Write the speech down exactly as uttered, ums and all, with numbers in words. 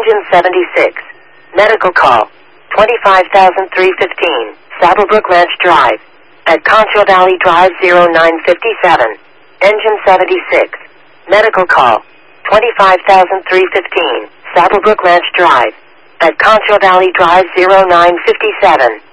Engine seventy-six. Medical call. twenty-five thousand three hundred fifteen. Saddlebrook Ranch Drive. At Concho Valley Drive zero nine five seven. Engine seventy-six. Medical call. twenty-five thousand three hundred fifteen. Saddlebrook Ranch Drive. At Concho Valley Drive zero nine five seven.